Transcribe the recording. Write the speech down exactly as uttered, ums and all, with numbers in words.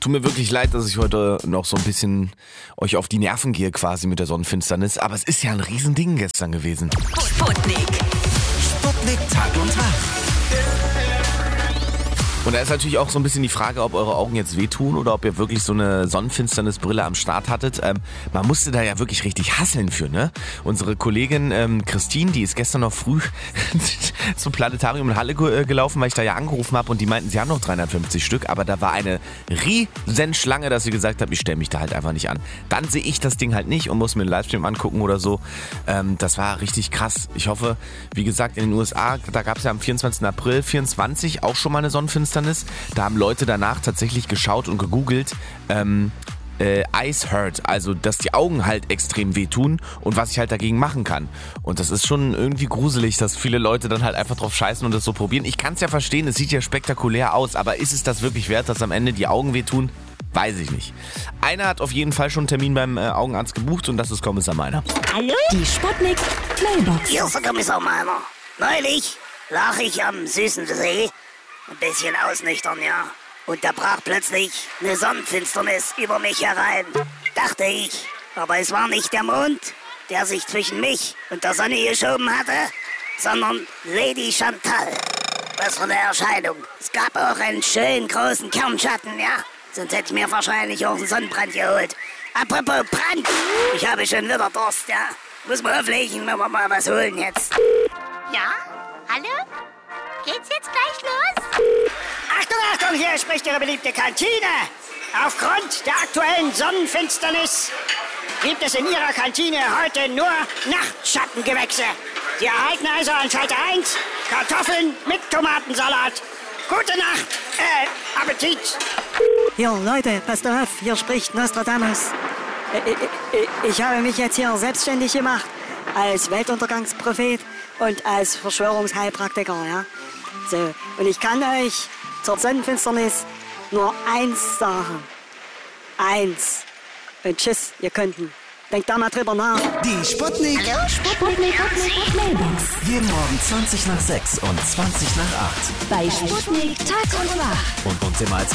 tut mir wirklich leid, dass ich heute noch so ein bisschen euch auf die Nerven gehe quasi mit der Sonnenfinsternis. Aber es ist ja ein Riesending gestern gewesen. Sputnik. Sputnik Tag und Nacht. Und da ist natürlich auch so ein bisschen die Frage, ob eure Augen jetzt wehtun oder ob ihr wirklich so eine Sonnenfinsternisbrille am Start hattet. Ähm, man musste da ja wirklich richtig hasseln für, ne? Unsere Kollegin ähm, Christine, die ist gestern noch früh zum Planetarium in Halle ge- gelaufen, weil ich da ja angerufen habe und die meinten, sie haben noch dreihundertfünfzig Stück, aber da war eine riesen Schlange, dass sie gesagt haben, ich stelle mich da halt einfach nicht an. Dann sehe ich das Ding halt nicht und muss mir einen Livestream angucken oder so. Ähm, das war richtig krass. Ich hoffe, wie gesagt, in den U S A, da gab es ja am vierundzwanzigsten April vierundzwanzig auch schon mal eine Sonnenfinsternis. Da haben Leute danach tatsächlich geschaut und gegoogelt, ähm, äh, Eyes hurt, also dass die Augen halt extrem wehtun und was ich halt dagegen machen kann. Und das ist schon irgendwie gruselig, dass viele Leute dann halt einfach drauf scheißen und das so probieren. Ich kann es ja verstehen, es sieht ja spektakulär aus, aber ist es das wirklich wert, dass am Ende die Augen wehtun? Weiß ich nicht. Einer hat auf jeden Fall schon einen Termin beim äh, Augenarzt gebucht und das ist Kommissar Meiner. Hallo? Die Sputnik Mailbox. Hier ist der Kommissar Meiner. Neulich lag ich am süßen See, ein bisschen ausnüchtern, ja. Und da brach plötzlich eine Sonnenfinsternis über mich herein. Dachte ich, aber es war nicht der Mond, der sich zwischen mich und der Sonne geschoben hatte, sondern Lady Chantal. Was für eine Erscheinung. Es gab auch einen schönen großen Kernschatten, ja. Sonst hätte ich mir wahrscheinlich auch einen Sonnenbrand geholt. Apropos Brand, ich habe schon wieder Durst, ja. Muss mal auflegen, wenn wir mal was holen jetzt. Ja? Hallo? Geht's jetzt gleich los? Achtung, Achtung, hier spricht Ihre beliebte Kantine. Aufgrund der aktuellen Sonnenfinsternis gibt es in Ihrer Kantine heute nur Nachtschattengewächse. Sie erhalten also an Schalter eins Kartoffeln mit Tomatensalat. Gute Nacht, äh, Appetit. Hier, Leute, passt auf, hier spricht Nostradamus. Ich, ich, ich habe mich jetzt hier selbstständig gemacht als Weltuntergangsprophet und als Verschwörungsheilpraktiker, ja. So, und ich kann euch zur Sonnenfinsternis nur eins sagen. Eins. Und tschüss, ihr Könnten. Denkt da mal drüber nach. Die Sputnik. Hallo? Sputnik Mailbox. Jeden Morgen zwanzig nach sechs und zwanzig nach acht. Bei Sputnik Tag und Nacht. Und uns immer als